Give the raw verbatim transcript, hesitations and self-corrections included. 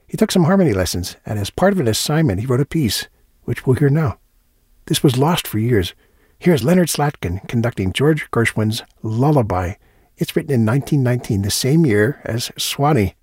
He took some harmony lessons, and as part of an assignment, he wrote a piece, which we'll hear now. This was lost for years. Here's Leonard Slatkin conducting George Gershwin's Lullaby. It's written in nineteen nineteen, the same year as Swanee.